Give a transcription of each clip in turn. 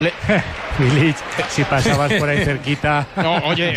Milic, si pasabas por ahí cerquita. No, oye,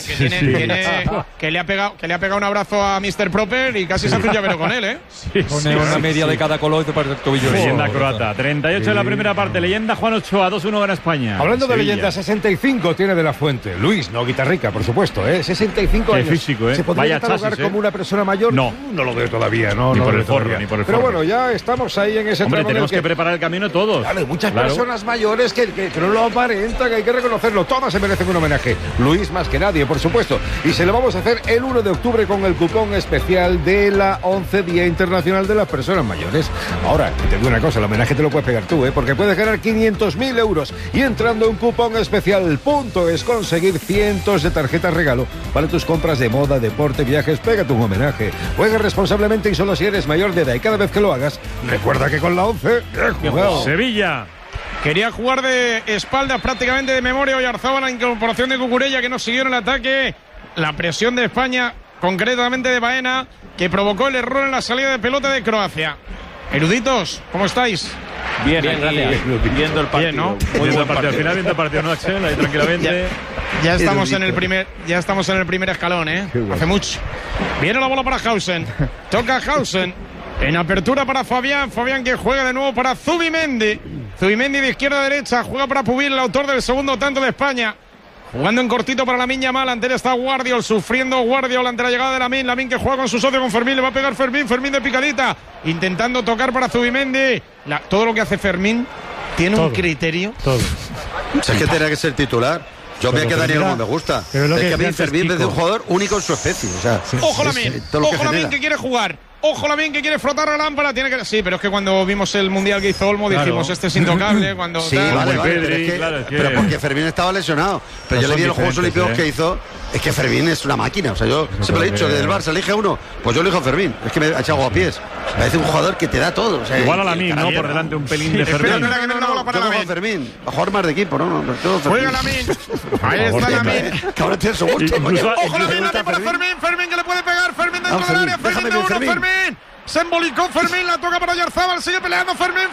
que le ha pegado un abrazo a Mr. Proper y casi se hace un llavero con él, ¿eh? Pone una media de cada color y te parece el tobillo. Leyenda croata. 38 en la primera parte. Leyenda Juan Ochoa, 2-1 gana España. Hablando de Sevilla. leyenda, 65 tiene de la Fuente. Luis, no guitarrica, por supuesto, ¿eh? 65 Qué años. físico, ¿eh? ¿Se podría Vaya catalogar chasis, como una persona mayor? No. No lo veo todavía, no. Ni no por lo el veo forro, todavía. ni por el Pero forro. bueno, ya estamos ahí en ese Hombre, tramo en tenemos el que preparar el camino todos. Claro, hay muchas Claro. personas mayores que no lo aparentan, que hay que reconocerlo. Todas se merecen un homenaje. Luis más que nadie, por supuesto. Y se lo vamos a hacer el 1 de octubre con el cupón especial de la 11 Día Internacional de las Personas Mayores. Ahora, te digo una cosa, el homenaje te lo puedes pegar tú, ¿eh? Porque puedes ganar 500.000 euros. Y entrando en cupón especial, punto es conseguir cientos de tarjetas regalo para tus compras de moda, deporte, viajes. Pégate un homenaje. Juega responsablemente y solo si eres mayor de edad. Y cada vez que lo hagas, recuerda que con la 11 he jugado. Sevilla. Quería jugar de espaldas prácticamente de memoria Oyarzabal, la incorporación de Cucurella que no siguió en el ataque. La presión de España, concretamente de Baena, que provocó el error en la salida de pelota de Croacia. Eruditos, ¿cómo estáis? Bien, gracias. Viendo el partido. Bien, ¿no? Muy buen partido. Al final viendo el partido, ¿no, Axel? Ahí tranquilamente. Ya estamos en el primer escalón, ¿eh? Hace mucho. Viene la bola para Hausen. Toca Hausen. En apertura para Fabián. Fabián que juega de nuevo para Zubimendi. Zubimendi de izquierda a derecha. Juega para Pubil, el autor del segundo tanto de España. Jugando en cortito para Lamine Yamal. Ante él está Guardiol. Sufriendo Guardiol ante la llegada de Lamine. Lamine que juega con su socio, con Fermín. Le va a pegar Fermín. Fermín de picadita. Intentando tocar para Zubimendi. Todo lo que hace Fermín tiene un criterio. Todo. Es que tenía que ser titular. Yo me quedaría como me gusta. Pero lo es que que a mí decía Fermín antes es un Kiko. jugador único en su especie. O sea, Ojo Lamine. Ojo Lamine que quiere jugar. Ojo Lamine que quiere frotar la lámpara. Tiene que... Sí, pero es que cuando vimos el mundial que hizo Olmo dijimos este es intocable. Cuando sí, tal. vale, Pedri, pero, es que, claro, es que- pero porque Fermín estaba lesionado. Pero yo le vi en los Juegos Olímpicos que hizo. Es que Fermín es una máquina. O sea, yo siempre lo he dicho, que del Barça elige uno. Pues yo elijo a Fermín. Es que me ha echado a pies. Parece un jugador que te da todo. O sea, Igual a y Lamine, ¿no? Canarias, Por delante un pelín de Espera, Fermín. espera, que viene la bola para yo cojo a Lamine. Fermín. A jugar más de equipo, ¿no? Yo Juega Lamine. Ahí está Lamine. Que ahora tiene su gusto. Incluso- coño. Ojo Lamine, Lamine para Fermín. Fermín que le puede pegar. Fermín dentro Vamos, del área. Fermín, Fermín de déjame uno. bien, Fermín. Se embolicó Fermín, la toca para Oyarzabal, sigue peleando Fermín.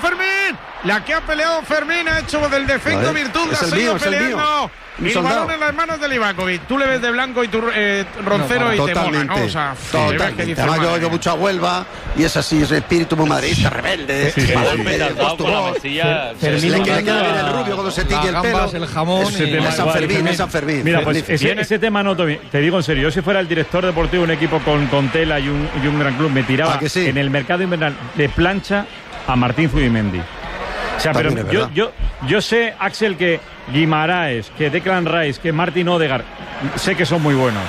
La que ha peleado Fermín ha hecho del defecto Vale. virtud, la Es ha el seguido mío, es el peleando. mío. Y Un el soldado. balón en las manos de Livakovic. Tú le ves de blanco y tu Roncero y te mola, Totalmente. ¿no? O sea, te ves que Totalmente. dices, Además, madre yo mía. mucho a Huelva y es así, es espíritu muy madridista, rebelde. Golpe de atado con la mesilla. Fermín Le queda intenta bien el rubio cuando se tiñe el las pelo. gambas, el jamón Ese y tema Es San igual, Fermín, es San Fermín. Mira, pues Viene- ese tema no te digo en serio. Yo si fuera el director deportivo de un equipo con tela y un gran club, me tiraba ¿A que sí? en el mercado invernal de plancha a Martín Zubimendi. O sea, pero También es verdad. yo sé, Axel, que Guimaraes, que Declan Rice, que Martin Odegaard, sé que son muy buenos.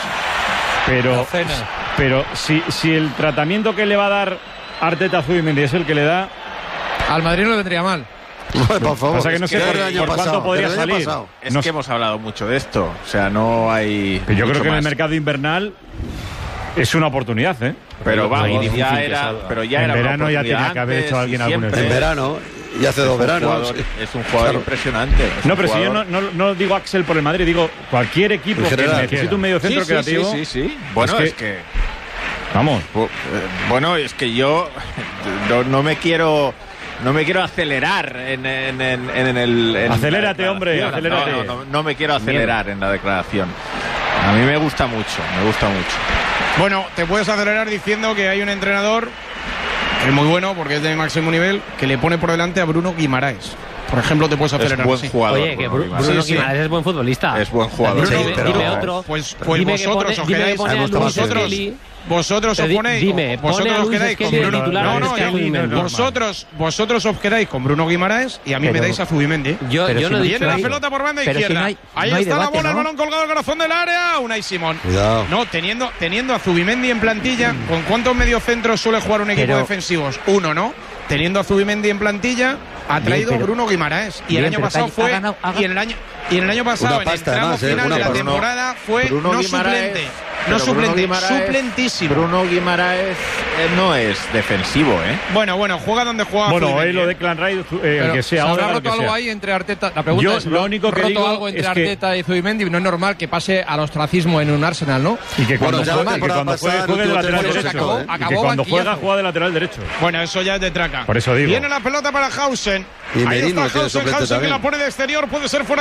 Pero si el tratamiento que le va a dar Arteta a Zubimendi es el que le da, al Madrid no le vendría mal. Por favor. pasa que no sé Desde por el año cuánto pasado, podría desde el año salir. pasado. Es No que sé. hemos hablado mucho de esto. O sea, no hay. Pero yo mucho creo que en el más. mercado invernal es una oportunidad, ¿eh? Pero va, Muy y difícil ya que era. salga. Pero ya En era una verano ya oportunidad tenía que haber hecho antes alguien y algún siempre. En verano y hace dos veranos. Es un jugador impresionante. Es No, un pero si yo jugador- no digo Axel por el Madrid, digo cualquier equipo En que general. necesite un medio centro creativo. Sí. Bueno, Es es que- que. Vamos. Bueno, es que yo no me quiero. No me quiero acelerar en Acelérate, la hombre, declaración. acelérate. No me quiero acelerar en la declaración. A mí me gusta mucho. Bueno, te puedes acelerar diciendo que hay un entrenador que es muy bueno porque es de máximo nivel, que le pone por delante a Bruno Guimaraes. Por ejemplo, te puedes Es acelerar buen así. jugador. Oye, que Bruno Guimaraes. Bruno Sí, sí. Guimaraes es buen futbolista. Es buen jugador. Sí, Dime, pero- dime otro. Pues Dime que vosotros pone- os dime que quedáis. pone a Luis Skelly. Vosotros os Pero ponéis. dime, pone vosotros a os Luis quedáis con Skelly de Bruno. titular, No, es no, que a mí me- vosotros os quedáis con Bruno Guimaraes y a mí me Pero- dais a Zubimendi. Yo Pero no si he no- dicho Viene la ahí. pelota por banda Pero si izquierda. no hay- Ahí no hay está debate, la bola, el ¿no? balón colgado al corazón del área. Unai Simón. Cuidado. No, teniendo a Zubimendi en plantilla, ¿con cuántos mediocentros suele jugar un equipo Pero- defensivos? Uno, ¿no? Teniendo a Zubimendi en plantilla, ha traído pero- Bruno Guimaraes. Y Bien, el año pero pasado ha fue. ganado- Y en el año pasado, Una en el pasta, tramo además, final una de la pasta. temporada, fue Bruno no Guimaraes suplente. No Pero Bruno Guimaraes- suplentísimo. Bruno Guimaraes no es defensivo, ¿eh? Bueno, juega donde juega. Bueno, Zubimendi, hoy lo de Clan Rice, Pero, que sea ¿se ahora habrá lo que roto algo sea. ahí entre Arteta? La pregunta Yo es, lo único que ¿roto digo algo entre es que- Arteta y Zubimendi? No es normal que pase al ostracismo en un Arsenal, ¿no? Y que cuando, Bueno, ya la juegue, que temporada cuando juegue, pasada juegue de no tuvo lateral tiempo, derecho. se acabó, ¿eh? Y que Acabó cuando banquillazo. juega, juega de lateral derecho. Bueno, eso ya es de traca. Por eso digo. Viene la pelota para Hausen. Y Ahí Merino está tiene Hausen, suplente Hausen que también. la pone de exterior, puede ser fuera